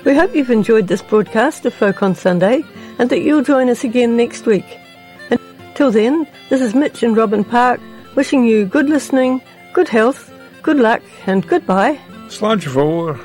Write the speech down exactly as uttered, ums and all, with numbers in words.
We hope you've enjoyed this broadcast of Folk on Sunday and that you'll join us again next week. Until then, this is Mitch and Robin Park wishing you good listening, good health, good luck and goodbye. Slàinte mhór.